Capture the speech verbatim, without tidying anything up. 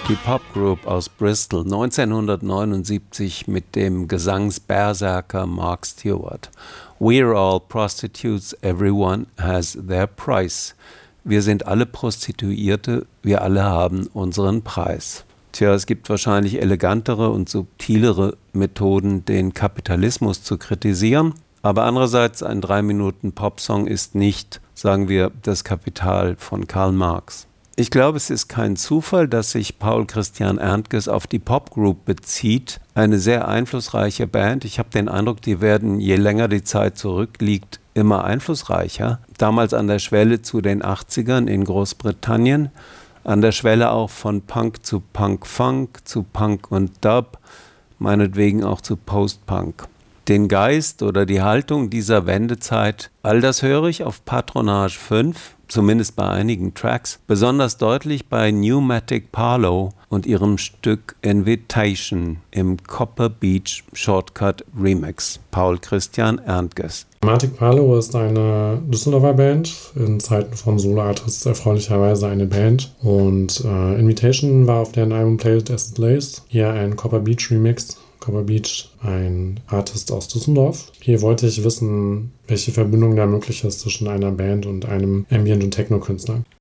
Die Popgroup aus Bristol neunzehnhundertneunundsiebzig mit dem Gesangsberserker Mark Stewart. We're all prostitutes, everyone has their price. Wir sind alle Prostituierte, wir alle haben unseren Preis. Tja, es gibt wahrscheinlich elegantere und subtilere Methoden, den Kapitalismus zu kritisieren. Aber andererseits, ein drei Minuten Popsong ist nicht, sagen wir, das Kapital von Karl Marx. Ich glaube, es ist kein Zufall, dass sich Paul Christian Erntges auf die Popgroup bezieht. Eine sehr einflussreiche Band. Ich habe den Eindruck, die werden, je länger die Zeit zurückliegt, immer einflussreicher. Damals an der Schwelle zu den achtzigern in Großbritannien. An der Schwelle auch von Punk zu Punk-Funk, zu Punk und Dub, meinetwegen auch zu Post-Punk. Den Geist oder die Haltung dieser Wendezeit, all das höre ich auf Patronage fünf, zumindest bei einigen Tracks, besonders deutlich bei Pneumatic Parlow und ihrem Stück Invitation im Copper Beach Shortcut Remix. Paul Christian Erntges. Pneumatic Parlow ist eine Düsseldorfer Band, in Zeiten von Solo-Artists erfreulicherweise eine Band. Und äh, Invitation war auf deren Album Play It As It Lays, hier ein Copper Beach Remix. Copper Beach, ein Artist aus Düsseldorf. Hier wollte ich wissen, welche Verbindung da möglich ist zwischen einer Band und einem Ambient- und Techno-Künstler.